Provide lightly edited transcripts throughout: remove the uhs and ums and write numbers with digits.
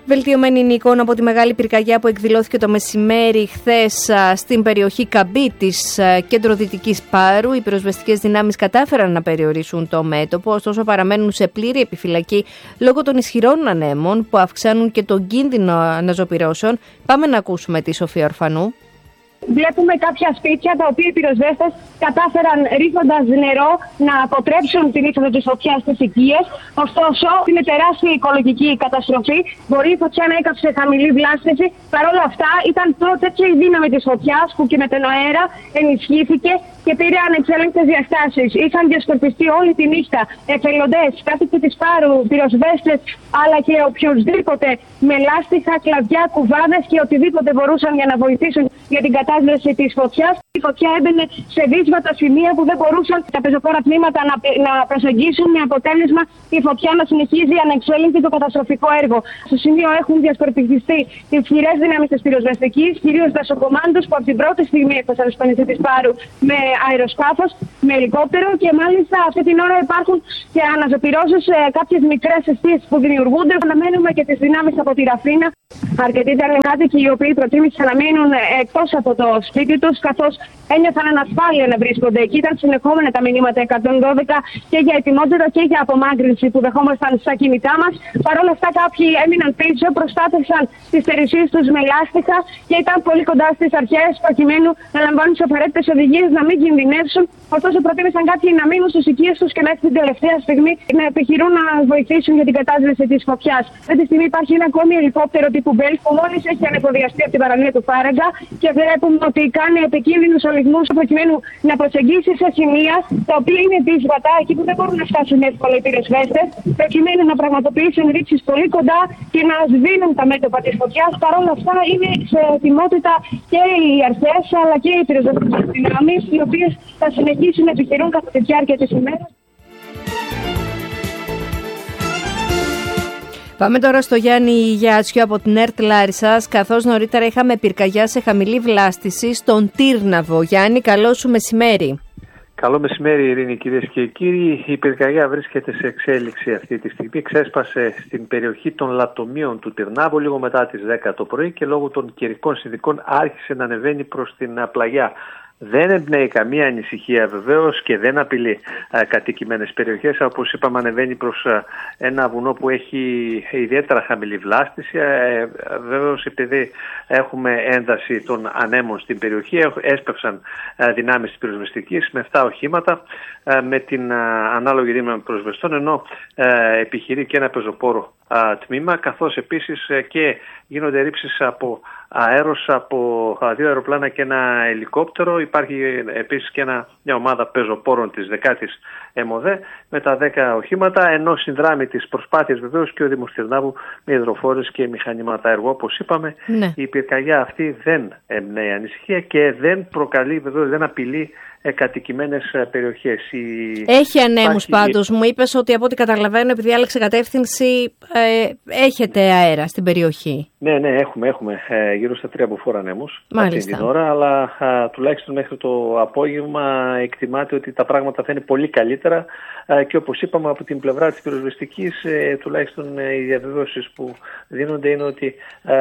Βελτιωμένη είναι η εικόνα από τη μεγάλη πυρκαγιά που εκδηλώθηκε το μεσημέρι χθες στην περιοχή Καμπή της κεντροδυτικής Πάρου. Οι πυροσβεστικές δυνάμεις κατάφεραν να περιορίσουν το μέτωπο, ωστόσο παραμένουν σε πλήρη επιφυλακή λόγω των ισχυρών ανέμων που αυξάνουν και τον κίνδυνο αναζωπυρώσεων. Πάμε να ακούσουμε τη Σοφία Ορφανού. Βλέπουμε κάποια σπίτια τα οποία οι πυροσβέστες κατάφεραν ρίχνοντας νερό να αποτρέψουν την είσοδο της φωτιάς στις οικίες. Ωστόσο, είναι τεράστια οικολογική καταστροφή. Μπορεί η φωτιά να έκαψε χαμηλή βλάστηση. Παρ' όλα αυτά, ήταν τέτοια η δύναμη της φωτιάς που και με τον αέρα ενισχύθηκε και πήρε ανεξέλεγκτες διαστάσεις. Είχαν διασκορπιστεί όλη τη νύχτα εθελοντές, κάτοικοι της Πάρου, πυροσβέστες, αλλά και οποιοδήποτε με λάστιχα, κλαδιά, κουβάδες και οτιδήποτε μπορούσαν για να βοηθήσουν για την κατάσταση της φωτιάς. Η φωτιά έμπαινε σε δύσβατα σημεία που δεν μπορούσαν τα πεζοπόρα τμήματα να προσεγγίσουν, με αποτέλεσμα η φωτιά να συνεχίζει ανεξέλεγκτη το καταστροφικό έργο. Στο σημείο έχουν διασκορπιστεί οι ισχυρές δυνάμεις της πυροσβεστικής, κυρίως δασοκομάντους που από την πρώτη στιγμή έφτασαν στο νησί της Πάρου με αεροσκάφος, με ελικόπτερο, και μάλιστα αυτή την ώρα υπάρχουν και αναζωπυρώσεις σε κάποιες μικρές αιστείες που δημιουργούνται. Αναμένουμε και τις δυνάμεις από τη Ραφίνα. Αρκετοί ήταν κάτοικοι οι οποίοι προτίμησαν να μείνουν εκτός από το σπίτι τους, καθώς ένιωθαν ανασφάλεια να βρίσκονται εκεί. Ήταν συνεχόμενα τα μηνύματα 112 και για ετοιμότητα και για απομάκρυνση που δεχόμασταν στα κινητά μας. Παρ' όλα αυτά, κάποιοι έμειναν πίσω, προστάτευσαν τις θερησίες τους με λάστιχα και ήταν πολύ κοντά στις αρχές προκειμένου να λαμβάνουν τις απαραίτητες οδηγίες να μην κινδυνεύσουν. Ωστόσο, προτίμησαν κάποιοι να μείνουν στις οικίες τους και μέχρι την τελευταία στιγμή να επιχειρούν να βοηθήσουν για την κατάσβεση της φωτιάς. Αυτή τη στιγμή υπάρχει ένα ακόμη ελικόπτερο τύπου Μπέλ που μόλις έχει ανεφοδιαστεί από την παραλία του Φάραγγα και βλέπουμε ότι κάνει επικίνδυνους ολιγμούς προκειμένου να προσεγγίσει σε σημεία τα οποία είναι δύσβατα, εκεί που δεν μπορούν να φτάσουν εύκολα οι πυροσβέστες, προκειμένου να πραγματοποιήσουν ρήψεις πολύ κοντά και να σβήνουν τα μέτωπα της φωτιάς. Παρ' όλα αυτά, είναι σε ετοιμότητα και οι αρχές αλλά και οι πυροσβεστικές δυνάμεις, οι οποίες θα συνεχίσουν να επιχειρούν κατά τη διάρκεια της ημέρας. Πάμε τώρα στο Γιάννη Γιάτσιο από την ΕΡΤ Λάρισσας, καθώς νωρίτερα είχαμε πυρκαγιά σε χαμηλή βλάστηση στον Τύρναβο. Γιάννη, καλό σου μεσημέρι. Καλό μεσημέρι, Ειρήνη, κυρίες και κύριοι. Η πυρκαγιά βρίσκεται σε εξέλιξη αυτή τη στιγμή. Ξέσπασε στην περιοχή των Λατομείων του Τυρνάβου λίγο μετά τις 10 το πρωί και λόγω των καιρικών συνθηκών άρχισε να ανεβαίνει προς την πλαγιά. Δεν εμπνέει καμία ανησυχία βεβαίως και δεν απειλεί κατοικημένες περιοχές. Όπως είπαμε, ανεβαίνει προς ένα βουνό που έχει ιδιαίτερα χαμηλή βλάστηση. Βεβαίως, επειδή έχουμε ένταση των ανέμων στην περιοχή, έσπευσαν δυνάμεις της πυροσβεστικής με 7 οχήματα με την ανάλογη δύναμη πυροσβεστών, ενώ επιχειρεί και ένα πεζοπόρο τμήμα, καθώς επίσης και γίνονται ρήψεις από αέρος από 2 αεροπλάνα και ένα ελικόπτερο. Υπάρχει επίσης και μια ομάδα πεζοπόρων της 10ης ΕΜΟΔΕ με τα 10 οχήματα, ενώ συνδράμει τις προσπάθειες βεβαίως και ο Δήμος Τυρνάβου με υδροφόρες και μηχανήματα έργου. Όπως είπαμε, η πυρκαγιά αυτή δεν εμπνέει ανησυχία και δεν προκαλεί, βεβαίως δεν απειλεί κατοικημένες περιοχές. Έχει ανέμους πάντως. Μου είπες ότι από ό,τι καταλαβαίνω, επειδή άλλαξε κατεύθυνση, έχετε αέρα στην περιοχή. Ναι, έχουμε γύρω στα 3 μποφόρ ανέμους αυτή την ώρα, αλλά τουλάχιστον μέχρι το απόγευμα εκτιμάται ότι τα πράγματα θα είναι πολύ καλύτερα και όπως είπαμε από την πλευρά της πυροσβεστικής, τουλάχιστον οι διαβεβαιώσεις που δίνονται είναι ότι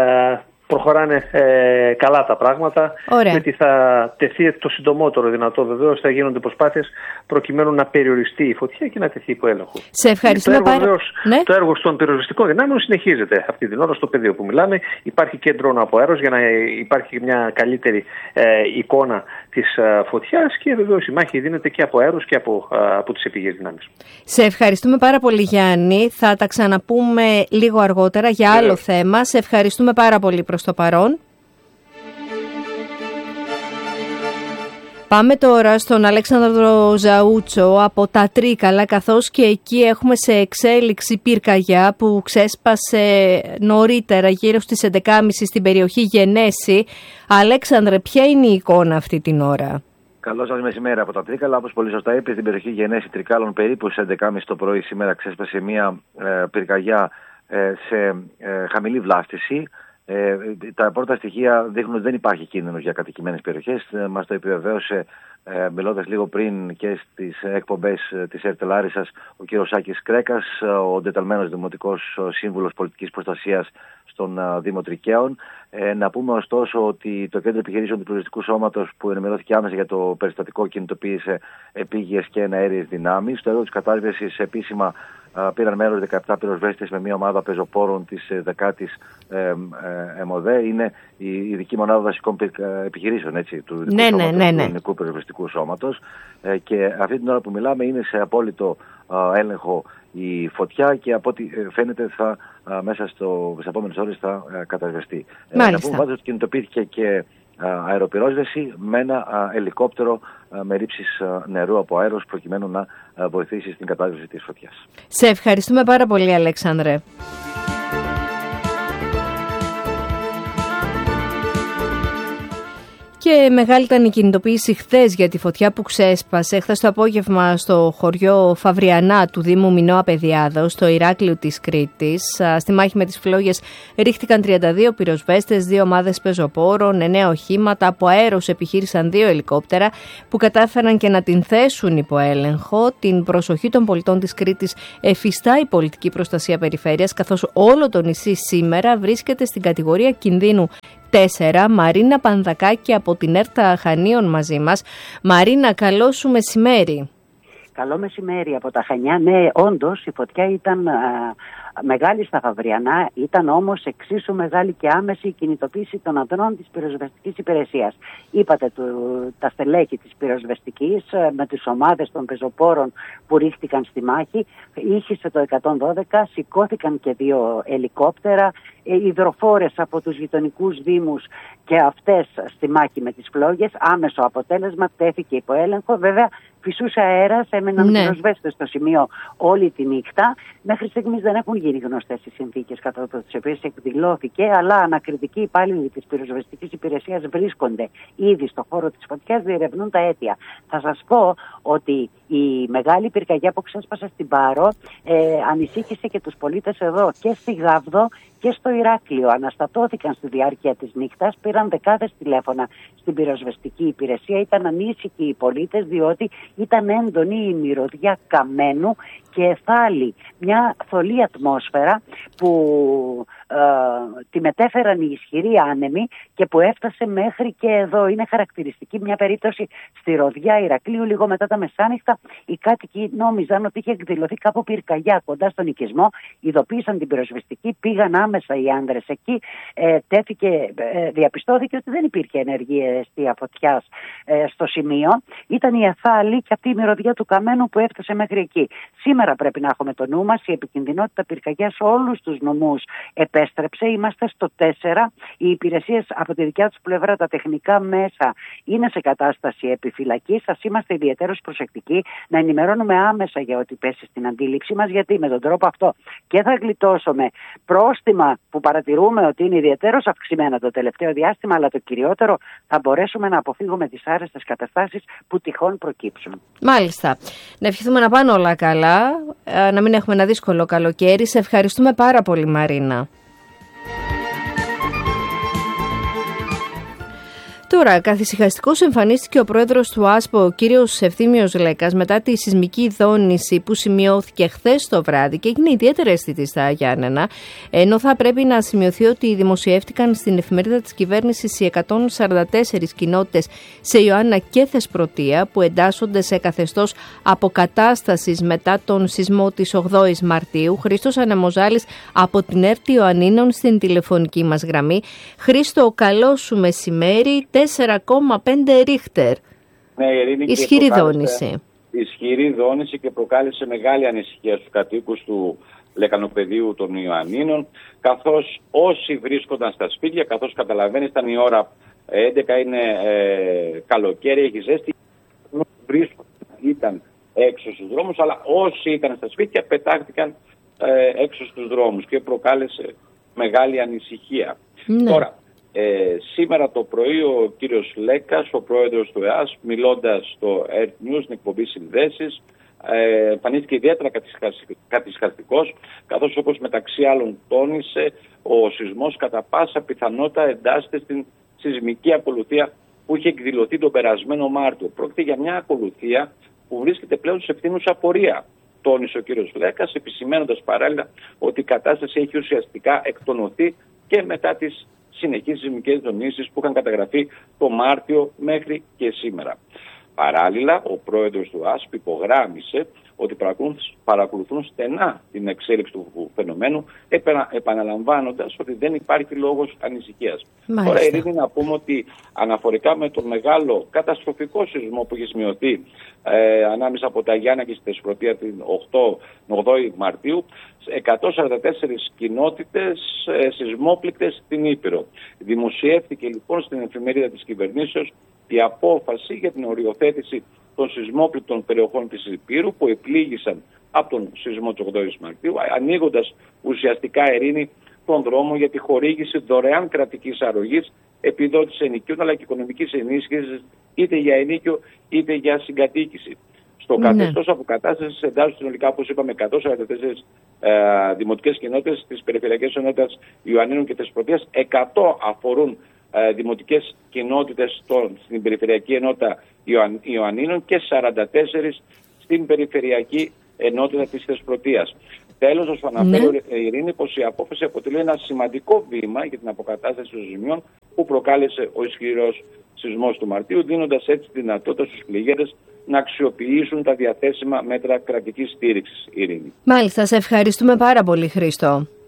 προχωράνε καλά τα πράγματα. Ωραία. Γιατί θα τεθεί το συντομότερο δυνατό, βεβαίως θα γίνονται προσπάθειες προκειμένου να περιοριστεί η φωτιά και να τεθεί υπό έλεγχο. Σε ευχαριστούμε πάρα πολύ. Το έργο των πυροσβεστικών δυνάμεων συνεχίζεται αυτή την ώρα στο πεδίο που μιλάμε. Υπάρχει και ντρόνο από αέρος για να υπάρχει μια καλύτερη εικόνα της φωτιάς και βεβαίως η μάχη δίνεται και από αέρος και από τις επίγειες δυνάμεις. Σε ευχαριστούμε πάρα πολύ, Γιάννη. Θα τα ξαναπούμε λίγο αργότερα για άλλο θέμα. Σε ευχαριστούμε πάρα πολύ προς το παρόν. Πάμε τώρα στον Αλέξανδρο Ζαούτσο από τα Τρίκαλα, καθώς και εκεί έχουμε σε εξέλιξη πυρκαγιά που ξέσπασε νωρίτερα γύρω στις 11.30 στην περιοχή Γενέση. Αλέξανδρε, ποια είναι η εικόνα αυτή την ώρα? Καλό σας μεσημέρι από τα Τρίκαλα. Όπως πολύ σωστά είπε, στην περιοχή Γενέση Τρικάλων περίπου στις 11.30 το πρωί σήμερα ξέσπασε μια πυρκαγιά σε χαμηλή βλάστηση. Τα πρώτα στοιχεία δείχνουν ότι δεν υπάρχει κίνδυνος για κατοικημένες περιοχές. Μας το επιβεβαίωσε μιλώντας λίγο πριν και στις εκπομπές της ΕΡΤ Λάρισσας ο κ. Σάκης Κρέκας, ο εντεταλμένος Δημοτικός Σύμβουλος Πολιτικής Προστασίας στον Δήμο Τρικαίων. Να πούμε ωστόσο ότι το Κέντρο Επιχειρήσεων του Πυροσβεστικού Σώματος, που ενημερώθηκε άμεσα για το περιστατικό, κινητοποίησε επίγειες και εναέριες δυνάμεις. Στο έργο της κατάσβεσης επίσημα πήραν μέρος 17 πυροσβέστες με μια ομάδα πεζοπόρων της 10ης ΕΜΟΔΕ. Είναι η ειδική μονάδα δασικών επιχειρήσεων, έτσι, του Ελληνικού Πυροσβεστικού Σώματος. Και αυτή την ώρα που μιλάμε είναι σε απόλυτο έλεγχο η φωτιά και από ό,τι φαίνεται θα μέσα στις επόμενες ώρες θα κατασβεστεί. Να πούμε πάντως ότι κινητοποιήθηκε και αεροπυρόσβεση με ένα ελικόπτερο με ρήψεις νερού από αέρος προκειμένου να βοηθήσει στην κατάσβεση της φωτιάς. Σε ευχαριστούμε πάρα πολύ, Αλέξανδρε. Και μεγάλη ήταν η κινητοποίηση χθες για τη φωτιά που ξέσπασε χθες το απόγευμα στο χωριό Φαβριανά του Δήμου Μινώα Παιδιάδος, στο Ηράκλειο της Κρήτης. Στη μάχη με τις φλόγες ρίχτηκαν 32 πυροσβέστες, 2 ομάδες πεζοπόρων, 9 οχήματα. Από αέρος επιχείρησαν 2 ελικόπτερα που κατάφεραν και να την θέσουν υπό έλεγχο. Την προσοχή των πολιτών της Κρήτης εφιστά η πολιτική προστασία περιφέρειας, καθώς όλο το νησί σήμερα βρίσκεται στην κατηγορία κινδύνου 4. Μαρίνα Πανδακάκη από την ΕΡΤ Χανίων μαζί μας. Μαρίνα, καλό σου μεσημέρι. Καλό μεσημέρι από τα Χανιά. Ναι, όντως η φωτιά ήταν μεγάλη στα Φαβριανά, ήταν όμως εξίσου μεγάλη και άμεση η κινητοποίηση των ανδρών της πυροσβεστικής υπηρεσίας. Είπατε τα στελέχη της πυροσβεστικής με τις ομάδες των πεζοπόρων που ρίχτηκαν στη μάχη. Ήχησε το 112, σηκώθηκαν και 2 ελικόπτερα, υδροφόρες από τους γειτονικούς δήμους και αυτές στη μάχη με τις φλόγες. Άμεσο αποτέλεσμα, τέθηκε υπό έλεγχο. Βέβαια, φυσούσε αέρας, έμεναν πυροσβέστες στο σημείο όλη τη νύχτα. Μέχρι στιγμής δεν έχουν γίνει γνωστές οι συνθήκες κατά τις οποίες εκδηλώθηκε, αλλά ανακριτικοί υπάλληλοι της πυροσβεστικής υπηρεσίας βρίσκονται ήδη στο χώρο της φωτιάς, διερευνούν τα αίτια. Θα σας πω ότι η μεγάλη πυρκαγιά που ξέσπασε στην Πάρο ανησύχησε και τους πολίτες εδώ και στη Γάβδο και στο Ηράκλειο. Αναστατώθηκαν στη διάρκεια της νύχτας, πήραν δεκάδες τηλέφωνα στην πυροσβεστική υπηρεσία. Ήταν ανήσυχοι οι πολίτες, διότι ήταν έντονη η μυρωδιά καμένου και εθάλη. Μια θολή ατμόσφαιρα που τη μετέφεραν οι ισχυροί άνεμοι και που έφτασε μέχρι και εδώ. Είναι χαρακτηριστική μια περίπτωση στη Ροδιά Ηρακλείου λίγο μετά τα μεσάνυχτα. Οι κάτοικοι νόμιζαν ότι είχε εκδηλωθεί κάπου πυρκαγιά κοντά στον οικισμό. Ειδοποίησαν την πυροσβεστική, πήγαν άμεσα οι άνδρες εκεί. Διαπιστώθηκε ότι δεν υπήρχε ενεργή αιστεία φωτιάς στο σημείο. Ήταν η εθάλη και αυτή η μυρωδιά του καμένου που έφτασε μέχρι εκεί. Σήμερα πρέπει να έχουμε το νου μας. Η επικινδυνότητα πυρκαγιάς σε όλους τους νομούς επέστρεψε. Είμαστε στο 4. Οι υπηρεσίες από τη δικιά τους πλευρά, τα τεχνικά μέσα, είναι σε κατάσταση επιφυλακής. Ας είμαστε ιδιαίτερως προσεκτικοί να ενημερώνουμε άμεσα για ό,τι πέσει στην αντίληψή μας, γιατί με τον τρόπο αυτό και θα γλιτώσουμε πρόστιμα που παρατηρούμε ότι είναι ιδιαίτερως αυξημένα το τελευταίο διάστημα, αλλά το κυριότερο, θα μπορέσουμε να αποφύγουμε τις άρεστες καταστάσεις που τυχόν προκύψουν. Μάλιστα. Να ευχηθούμε να πάνε όλα καλά, να μην έχουμε ένα δύσκολο καλοκαίρι. Σε ευχαριστούμε πάρα πολύ, Μαρίνα. Τώρα, καθησυχαστικός εμφανίστηκε ο πρόεδρος του ΆΣΠΟ, ο κύριος Ευθύμιος Λέκας, μετά τη σεισμική δόνηση που σημειώθηκε χθες το βράδυ και έγινε ιδιαίτερα αισθητή στα Γιάννενα, ενώ θα πρέπει να σημειωθεί ότι δημοσιεύτηκαν στην εφημερίδα της κυβέρνησης οι 144 κοινότητες σε Ιωάννα και Θεσπρωτεία που εντάσσονται σε καθεστώς αποκατάστασης μετά τον σεισμό της 8ης Μαρτίου. Χρήστος Ανεμοζάλης από την ΕΡΤ Ιωαννίνων στην τηλεφωνική μας γραμμή. Χρήστο, καλό σου μεσημέρι. 4,5 ρίχτερ. Ναι, ισχυρή δόνηση. Ισχυρή δόνηση και προκάλεσε μεγάλη ανησυχία στους κατοίκους του λεκανοπεδίου των Ιωαννίνων, καθώς όσοι βρίσκονταν στα σπίτια, καθώς καταλαβαίνεις ήταν η ώρα 11, είναι καλοκαίρι, έχει ζέστη, ήταν έξω στους δρόμους, αλλά όσοι ήταν στα σπίτια πετάχτηκαν έξω στους δρόμους και προκάλεσε μεγάλη ανησυχία. Ναι. Τώρα, σήμερα το πρωί ο κύριος Λέκας, ο πρόεδρος του ΕΑΣ, μιλώντας στο Earth News, στην εκπομπή Συνδέσεις, εμφανίστηκε ιδιαίτερα καθυσχαστικός, καθώς όπως μεταξύ άλλων τόνισε, ο σεισμός κατά πάσα πιθανότητα εντάσσεται στην σεισμική ακολουθία που είχε εκδηλωθεί τον περασμένο Μάρτιο. Πρόκειται για μια ακολουθία που βρίσκεται πλέον σε ευθύνουσα πορεία, τόνισε ο κ. Βλέκας, επισημαίνοντας παράλληλα ότι η κατάσταση έχει ουσιαστικά εκτονωθεί και μετά τις συνεχείς σεισμικές δονήσεις που είχαν καταγραφεί το Μάρτιο μέχρι και σήμερα. Παράλληλα, ο πρόεδρος του ΑΣΠ υπογράμμισε ότι παρακολουθούν στενά την εξέλιξη του φαινομένου, επαναλαμβάνοντας ότι δεν υπάρχει λόγος ανησυχίας. Τώρα, Ειρήνη, να πούμε ότι αναφορικά με τον μεγάλο καταστροφικό σεισμό που έχει σημειωθεί ανάμεσα από τα Γιάννα και στη Θεσπρωτεία την 8η Μαρτίου, 144 κοινότητες σεισμόπληκτες στην Ήπειρο. Δημοσιεύτηκε λοιπόν στην εφημερίδα της κυβερνήσεως η απόφαση για την οριοθέτηση των σεισμόπληκτων περιοχών της Υπήρου που επλήγησαν από τον σεισμό της 8ης Μαρτίου, ανοίγοντας ουσιαστικά, Ειρήνη, τον δρόμο για τη χορήγηση δωρεάν κρατικής αρρωγής, επιδότησης ενοικίων αλλά και οικονομικής ενίσχυσης είτε για ενίκιο είτε για συγκατοίκηση. Στο καθεστώς αποκατάστασης εντάσσονται συνολικά, όπως είπαμε, 144 δημοτικές κοινότητες της περιφερειακής ενότητας Ιωαννίνων και Θεσπρωτείας, 100 αφορούν δημοτικές κοινότητες στην περιφερειακή ενότητα Ιωαννίνων και 44 στην περιφερειακή ενότητα της Θεσπρωτείας. Τέλος, να σου αναφέρω, Ειρήνη, πως η απόφαση αποτελεί ένα σημαντικό βήμα για την αποκατάσταση των ζημιών που προκάλεσε ο ισχυρός σεισμός του Μαρτίου, δίνοντας έτσι δυνατότητα στους πληγέντες να αξιοποιήσουν τα διαθέσιμα μέτρα κρατικής στήριξης, Ειρήνη. Μάλιστα, σε ευχαριστούμε πάρα πολύ, Χρήστο.